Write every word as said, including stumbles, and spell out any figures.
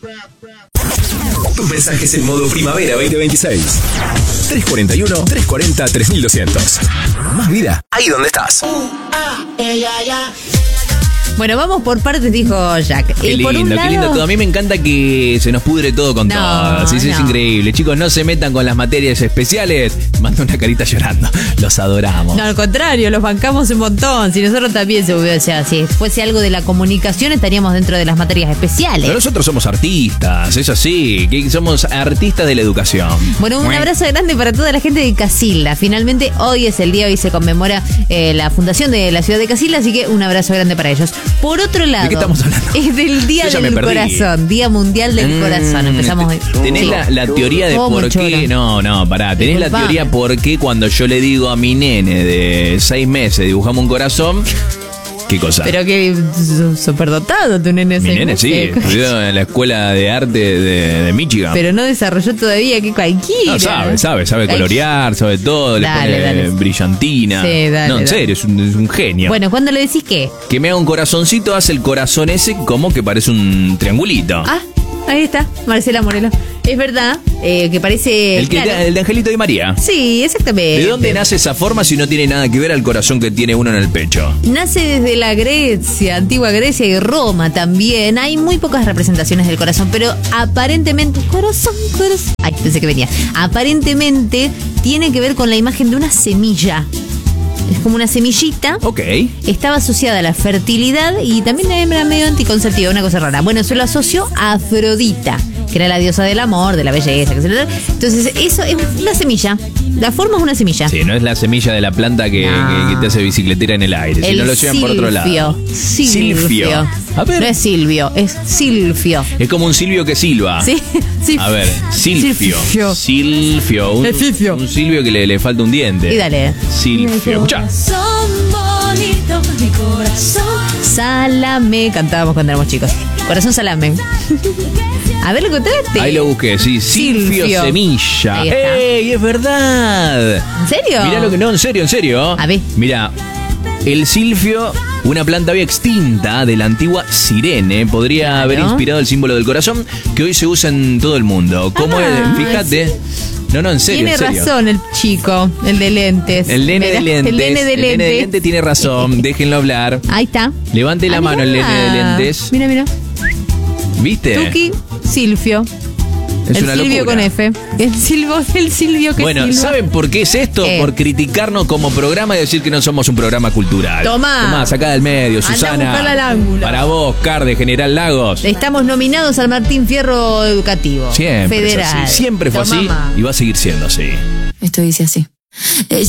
Tus mensajes en modo primavera veinte veintiséis. tres cuarenta y uno, tres cuarenta, tres mil doscientos. Más vida ahí donde estás. Bueno, vamos por partes, dijo Jack. Qué Y por lindo, un qué lado... lindo todo. A mí me encanta que se nos pudre todo con No, todo. Sí, sí, es no. increíble. Chicos, no se metan con las materias especiales. Manda una carita llorando. Los adoramos. No, al contrario, los bancamos un montón. Si nosotros también, se, o sea, si fuese algo de la comunicación, estaríamos dentro de las materias especiales. Pero nosotros somos artistas, es así. Que somos artistas de la educación. Bueno, un abrazo grande para toda la gente de Casilda. Finalmente, hoy es el día, hoy se conmemora eh, la fundación de la ciudad de Casilda, así que un abrazo grande para ellos. Por otro lado, ¿de qué estamos hablando? es del Día Yo ya me del perdí. Corazón, Día Mundial del Mm, Corazón. Empezamos hoy. ¿Tenés Sí. la, la teoría de ¿Cómo, por qué? Cholo? No, no, pará. ¿Tenés la Disculpame. teoría por qué cuando yo le digo a mi nene de seis meses dibujamos un corazón? ¿Qué cosa? Pero que superdotado tu nene. Mi seis nene sí, meses. estudió en la escuela de arte de, de Michigan. Pero no desarrolló todavía que cualquiera. No, sabe, sabe, sabe Ay. colorear, sabe todo, Dale, le pone dale. brillantina. Sí, dale, no, en dale. serio, es un, es un genio. Bueno, ¿cuándo le decís qué? Que me haga un corazoncito, hace el corazón ese como que parece un triangulito. Ah, ahí está, Marcela Morelo. Es verdad, eh, que parece... el, que, claro. el de Angelito Di María. Sí, exactamente. ¿De dónde nace esa forma si no tiene nada que ver al corazón que tiene uno en el pecho? Nace desde la Grecia, antigua Grecia y Roma también. Hay muy pocas representaciones del corazón, pero aparentemente... Corazón, corazón... Ay, pensé que venía. Aparentemente tiene que ver con la imagen de una semilla. Es como una semillita. Ok. Estaba asociada a la fertilidad y también era medio anticonceptiva, una cosa rara. Bueno, se lo asoció a Afrodita, que era la diosa del amor, de la belleza, etcétera. Entonces, eso es una semilla. La forma es una semilla. Sí, no es la semilla de la planta que, No. que, que te hace bicicletera en el aire, El sino lo llevan por otro lado. Silvio. Silvio. A ver. No es Silvio, es Silvio. Es como un Silvio que silba. Sí, sí. A ver, Silvio. Silvio. Silvio. Un, Es Silvio. un Silvio que le, le falta un diente. Y dale. Silvio. Escuchá. Corazón bonito, mi corazón. Salame. Cantábamos cuando éramos chicos. Corazón salame. A ver, ¿lo encontraste? Ahí lo busqué, sí. Silvio, Silvio. Semilla. Ahí está. ¡Ey, es verdad! ¿En serio? Mirá lo que. No, en serio, en serio. A ver. Mira, el silfio, una planta había extinta de la antigua sirene, podría Claro. haber inspirado el símbolo del corazón que hoy se usa en todo el mundo. ¿Cómo Ah, es? Fíjate. No, no, en serio, Tiene en serio. razón el chico, el de lentes. El nene Mirá, de lentes. El nene de el nene de lentes. lentes tiene razón. Déjenlo hablar. Ahí está. Levante la Ah, mano el mirá. nene de lentes. Mira, mira. ¿Viste? Tuki, Silvio. Es el una Silvio locura. con F. El Silvio, el Silvio que Bueno, silba. ¿saben por qué es esto? ¿Qué? Por criticarnos como programa y decir que no somos un programa cultural. Tomá. Tomá, sacá del medio, Andá a Susana. buscarla al ángulo. Para vos, Car de General Lagos. Estamos nominados al Martín Fierro Educativo. Siempre Federal. es así. Siempre fue Tomá, así ma. y va a seguir siendo así. Esto dice así.